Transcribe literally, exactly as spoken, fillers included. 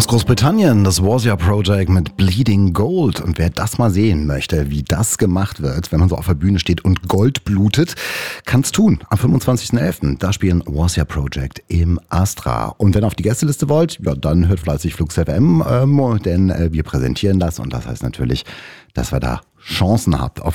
Aus Großbritannien, das Warsia Project mit Bleeding Gold. Und wer das mal sehen möchte, wie das gemacht wird, wenn man so auf der Bühne steht und Gold blutet, kann's tun. Am fünfundzwanzigsten elften Da spielen Warsia Project im Astra. Und wenn ihr auf die Gästeliste wollt, ja, dann hört fleißig Flux F M, ähm, denn äh, wir präsentieren das. Und das heißt natürlich, dass wir da Chancen habt. Auf